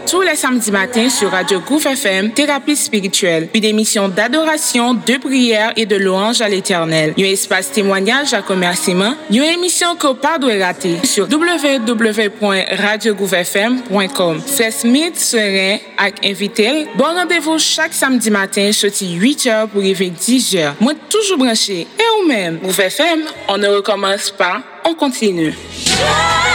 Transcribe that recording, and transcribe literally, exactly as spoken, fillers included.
tous les samedis matins sur Radio Gouffre F M, Thérapie spirituelle, une émission d'adoration, de prière et de louange à l'Éternel. Un espace témoignage à remerciement, une émission que pas doit rater sur w w w point radio gouffre f m point com. C'est Smith Serein avec invité. Bon rendez-vous chaque samedi matin, sorti huit heures pour arriver dix heures. Moi, toujours branché. Et ou même, Gouffre F M, on ne recommence pas, on continue. Yeah!